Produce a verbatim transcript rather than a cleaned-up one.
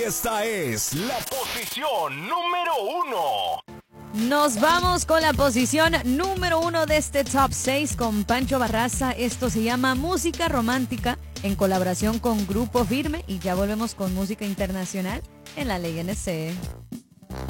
Esta es la posición número uno. Nos vamos con la posición número uno de este top seis con Pancho Barraza. Esto se llama Música Romántica en colaboración con Grupo Firme. Y ya volvemos con música internacional en La Ley N C.